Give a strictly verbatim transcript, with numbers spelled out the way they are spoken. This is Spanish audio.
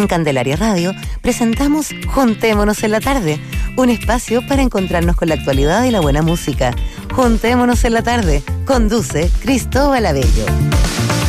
En Candelaria Radio presentamos Juntémonos en la Tarde, un espacio para encontrarnos con la actualidad y la buena música. Juntémonos en la Tarde, conduce Cristóbal Abello.